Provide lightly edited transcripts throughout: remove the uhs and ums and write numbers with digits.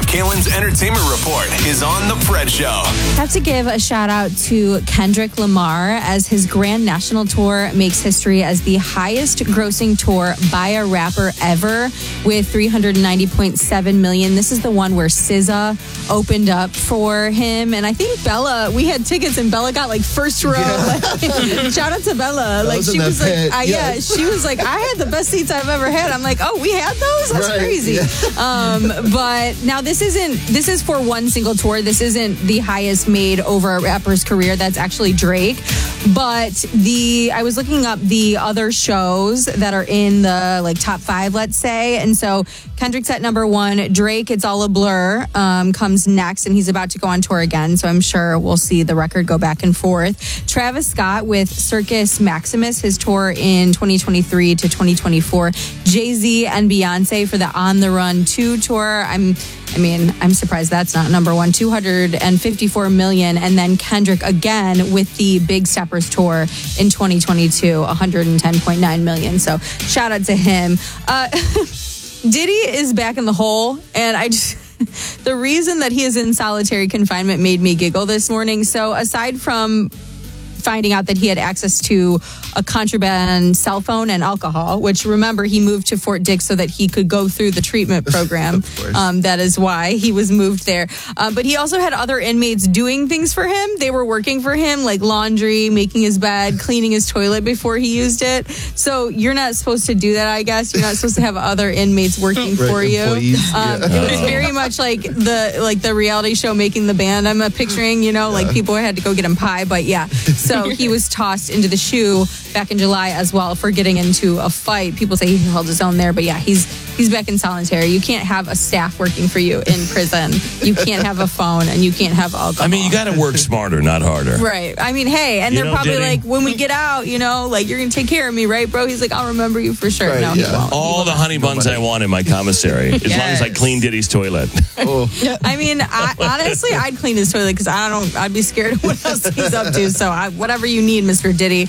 Kalen's Entertainment Report is on The Fred Show. I have to give a shout out to Kendrick Lamar as his Grand National Tour makes history as the highest grossing tour by a rapper ever with $390.7 million. This is the one where SZA opened up for him. And I think Bella, we had tickets and Bella got like first row. Yeah. Shout out to Bella. Like she was like, she was like, I had the best seats I've ever had. I'm like, oh, we had those? That's crazy. Yeah. But now this is for one single tour. This isn't the highest made over a rapper's career. That's actually Drake. But I was looking up the other shows that are in the like top 5, let's say. And so Kendrick's at number 1. Drake, It's All a Blur, comes next, and he's about to go on tour again. So I'm sure we'll see the record go back and forth. Travis Scott with Circus Maximus, his tour in 2023 to 2024. Jay-Z and Beyonce for the On the Run 2 tour. I'm surprised that's not number 1. 254 million. And then Kendrick again with the Big Steppers tour in 2022, 110.9 million. So shout out to him. Diddy is back in the hole, and the reason that he is in solitary confinement made me giggle this morning. So aside from finding out that he had access to a contraband cell phone and alcohol, which, remember, he moved to Fort Dix so that he could go through the treatment program. That is why he was moved there. But he also had other inmates doing things for him. They were working for him, like laundry, making his bed, cleaning his toilet before he used it. So you're not supposed to do that, I guess. You're not supposed to have other inmates working for you. It was very much like the reality show Making the Band. I'm picturing, like people had to go get him pie. But yeah, so he was tossed into the shoe back in July as well for getting into a fight. People say he held his own there, but yeah, he's back in solitary. You can't have a staff working for you in prison. You can't have a phone, and you can't have alcohol. I mean, you got to work smarter, not harder. Right. I mean, hey, and they're probably like, when we get out, like, you're going to take care of me, right, bro? He's like, I'll remember you for sure. Right, no, he won't. All the honey buns I want in my commissary, as long as I clean Diddy's toilet. I mean, honestly, I'd clean his toilet because I'd be scared of what else he's up to. So whatever you need, Mr. Diddy.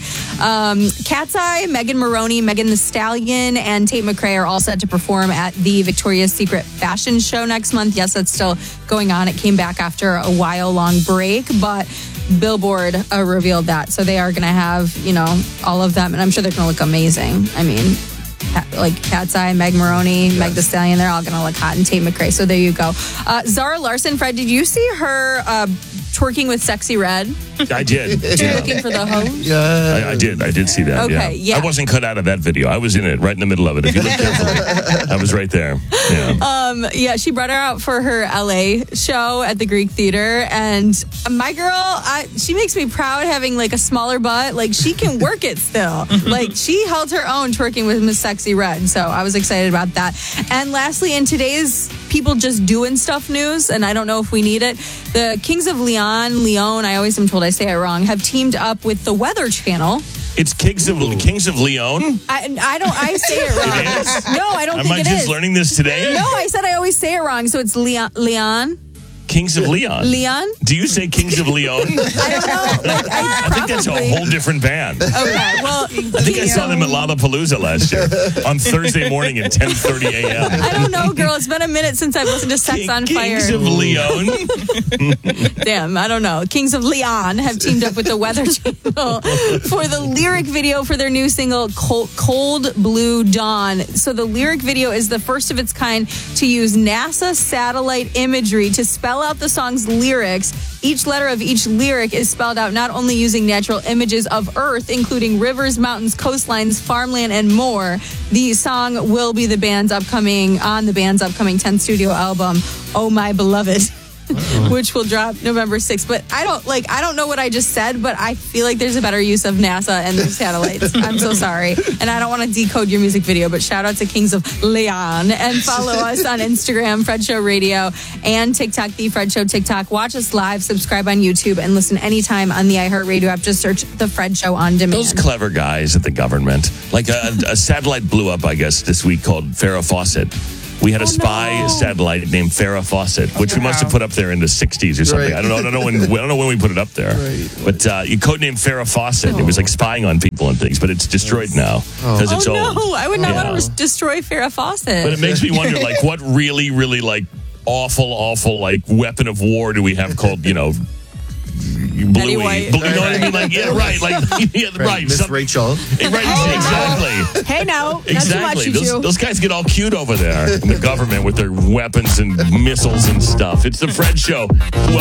Cat's Eye, Megan Maroney, Megan Thee Stallion, and Tate McRae are all set to perform at the Victoria's Secret fashion show next month. Yes, that's still going on. It came back after a while-long break, but Billboard revealed that. So they are going to have, all of them, and I'm sure they're going to look amazing. I mean, like Cat's Eye, Meg Maroney, Meg Thee Stallion, they're all going to look hot, and Tate McRae. So there you go. Zara Larsson, Fred, did you see her twerking with Sexy Red? I did. You're looking for the host? Yeah. I did see that. Okay, yeah. I wasn't cut out of that video. I was in it, right in the middle of it. If you look carefully, I was right there. Yeah. She brought her out for her LA show at the Greek Theater, and my girl, she makes me proud having like a smaller butt. Like, she can work it still. Like, she held her own twerking with Miss Sexy Red. So I was excited about that. And lastly, in today's People Just Doing Stuff news, and I don't know if we need it, the Kings of Leon, I always am told I say it wrong, have teamed up with the Weather Channel. It's Kings of Leon? I say it wrong. It is? No, I don't think it is. Am I just learning this today? No, I said I always say it wrong, so it's Leon. Kings of Leon. Leon? Do you say Kings of Leon? I don't know. Like, I think that's a whole different band. Okay, well, I think I saw them at Lollapalooza last year on Thursday morning at 10:30 a.m. I don't know, girl. It's been a minute since I've listened to Sex on Fire. Kings of Leon. Damn, I don't know. Kings of Leon have teamed up with the Weather Channel for the lyric video for their new single, Cold Blue Dawn. So the lyric video is the first of its kind to use NASA satellite imagery to spell out the song's lyrics. Each letter of each lyric is spelled out not only using natural images of Earth, including rivers, mountains, coastlines, farmland, and more. The song will be on the band's upcoming 10th studio album, Oh My Beloved, which will drop November 6th. But I don't know what I just said, but I feel like there's a better use of NASA and their satellites. I'm so sorry. And I don't want to decode your music video, but shout out to Kings of Leon. And follow us on Instagram, Fred Show Radio, and TikTok, The Fred Show TikTok. Watch us live, subscribe on YouTube, and listen anytime on the iHeartRadio app. Just search The Fred Show on demand. Those clever guys at the government. Like a satellite blew up, I guess, this week called Farrah Fawcett. We had a spy satellite named Farrah Fawcett, which we must have put up there in the 60s or something. Right. I don't know when we put it up there. Right. But you codenamed Farrah Fawcett. It was like spying on people and things, but it's destroyed now because it's old. No, I would not want to destroy Farrah Fawcett. But it makes me wonder, like, what really, really, like, awful like weapon of war do we have called, Bluey. White. You know what I mean? Like, yeah, right. Like, yeah, right. Miss Rachel. Right, exactly. Hey, no. Not too much, Exactly. you Those guys get all cute over there in the government with their weapons and missiles and stuff. It's the Fred Show.